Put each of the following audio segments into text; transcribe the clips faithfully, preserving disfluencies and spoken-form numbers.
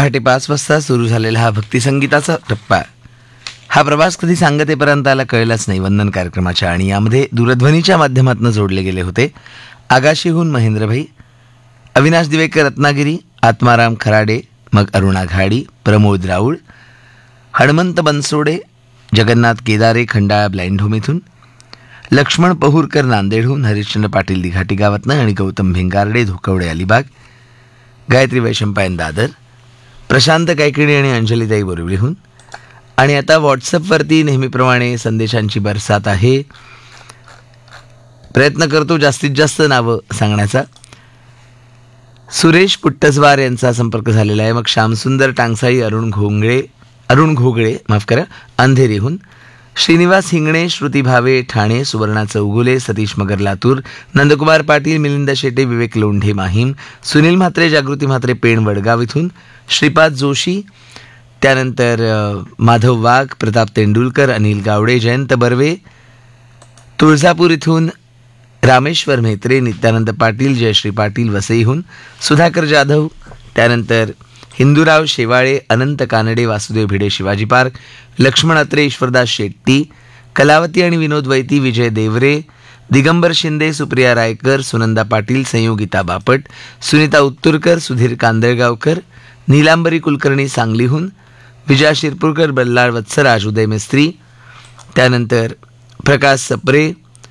पहाटे पाच वाजता सुरू झालेला हा भक्तिसंगीताचा टप्पा, हा प्रवास कधी सांगतेपर्यंत आला कळलाच नाही वंदन कार्यक्रमाच्या. आणि यामध्ये दूरध्वनीच्या माध्यमातून जोडले गेले होते आगाशीहून महेंद्रभाई, अविनाश दिवेकर रत्नागिरी, आत्माराम खराडे, मग अरुणा घाडी, प्रमोद राऊळ, हनुमंत बनसोडे, जगन्नाथ केदारे खंडाळा ब्लाइंडहोम इथून, लक्ष्मण पहुरकर नांदेडहून, हरिश्चंद्र पाटील दिघाटी गावातनं आणि गौतम भिंगारडे धोकवडे अलिबाग, गायत्री वैशंपायन दादर, प्रशांत कायकिणी आणि अंजलीताई बोरिवलीहून. आणि आता व्हॉट्सअपवरती नेहमीप्रमाणे संदेशांची बरसात आहे. प्रयत्न करतो जास्तीत जास्त नावं सांगण्याचा. सुरेश पुट्टसवार यांचा संपर्क झालेला आहे. मग श्यामसुंदर टांगसाई, अरुण घोंगळे अरुण घोगळे माफ करा अंधेरीहून, श्रीनिवास हिंगणे, श्रुती भावे ठाणे, सुवर्णा चौगुले, सतीश मगर लातूर, नंदकुमार पाटील, मिलिंद शेटे, विवेक लोंढे माहीम, सुनील म्हात्रे, जागृती म्हात्रे पेण वडगाव इथून, श्रीपाद जोशी, त्यानंतर माधव वाघ, प्रताप तेंडुलकर, अनिल गावडे, जयंत बर्वे, तुळजापूर इथून रामेश्वर म्हेत्रे, नित्यानंद पाटील, जयश्री पाटील वसईहून, सुधाकर जाधव, त्यानंतर हिंदूराव शेवाळे, अनंत कानडे, वासुदेव भिडे शिवाजी पार्क, लक्ष्मण अत्रे, ईश्वरदास शेट्टी, कलावती आणि विनोद वैती, विजय देवरे, दिगंबर शिंदे, सुप्रिया रायकर, सुनंदा पाटील, संयोगिता बापट, सुनीता उत्तुरकर, सुधीर कांदळगावकर, नीलांबरी कुलकर्णी सांगलीहून, विजया शिरपूरकर, बल्लाळ वत्सराज, उदय मिस्त्री, त्यानंतर प्रकाश सप्रे,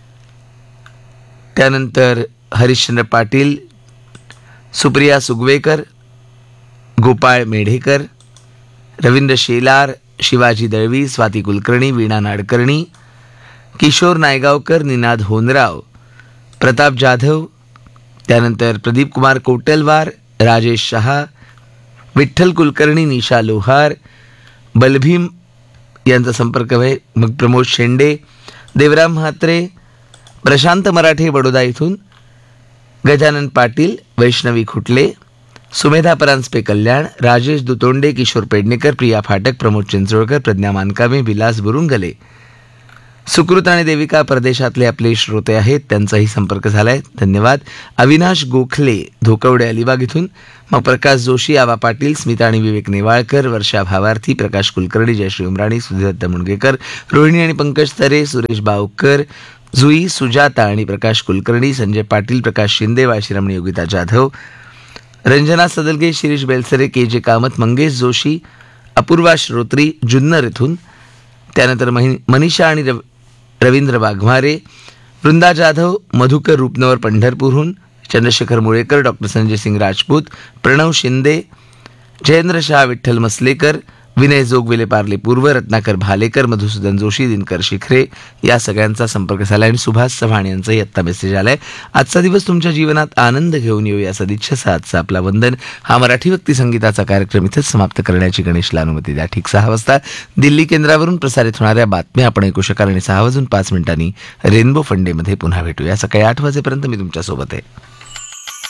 त्यानंतर हरिश्चंद्र पाटील, सुप्रिया सुगवेकर, गोपाळ मेढेकर, रवींद्र शेलार, शिवाजी दळवी, स्वाती कुलकर्णी, वीणा नाडकर्णी, किशोर नायगावकर, निनाद होनराव, प्रताप जाधव, त्यानंतर प्रदीप कुमार कोटलवार, राजेश शहा, विठ्ठल कुलकर्णी, निशा लोहार, बलभीम यांचा संपर्क आहे. मग प्रमोद शेंडे, देवराम म्हात्रे, प्रशांत मराठे बडोदा इथून, गजानन पाटील, वैष्णवी खुटले, सुमेधा परांजपे कल्याण, राजेश दुतोंडे, किशोर पेडणेकर, प्रिया फाटक, प्रमोद चिंचोळकर, प्रज्ञा मानकामे, विलास बुरुंगले, सुकृत आणि देविका परदेशातले आपले श्रोते आहेत, त्यांचाही संपर्क झालाय, धन्यवाद. अविनाश गोखले, धोकवडे अलिबाग इथून, मग प्रकाश जोशी, आबा पाटील, स्मिता आणि विवेक नेवाळकर, वर्षा भावार्थी, प्रकाश कुलकर्णी, जयश्री उमराणी, सुधीर मुणगेकर, रोहिणी आणि पंकज तरे, सुरेश बावकर, जुई, सुजाता आणि प्रकाश कुलकर्णी, संजय पाटील, प्रकाश शिंदे, वाशिराम आणि योगिता जाधव, रंजना सदलगे, शिरीष बेलसरे, के जे कामत, मंगेश जोशी, अपूर्वा श्रोत्री, जुन्नर इथून, त्यानंतर मनीषा आणि रव रवींद्र वाघमारे, वृंदा जाधव, मधुकर रूपनवर पंढरपूरहून, चंद्रशेखर मुळेकर, डॉक्टर संजय सिंग राजपूत, प्रणव शिंदे, जयेंद्र शाह, विठ्ठल मसलेकर, विनय जोगवेले पार्ले पूर्व, रत्नाकर भालेकर, मधुसूदन जोशी, दिनकर शिखरे या सगळ्यांचा संपर्क झाला. आणि सुभाष चव्हाण यांचाही आत्ता मेसेज आलाय. आजचा दिवस तुमच्या जीवनात आनंद घेऊन येऊ या सदिच्छेचा आजचा आपला वंदन हा मराठी भक्ती संगीताचा कार्यक्रम इथेच समाप्त करण्याची गणेशला अनुमती द्या. ठीक सहा वाजता दिल्ली केंद्रावरून प्रसारित होणाऱ्या बातम्या आपण ऐकू शकाल आणि सहा वाजून पाच मिनिटांनी रेनबो फंडेमध्ये पुन्हा भेटूया. सकाळी आठ वाजेपर्यंत मी तुमच्यासोबत आहे.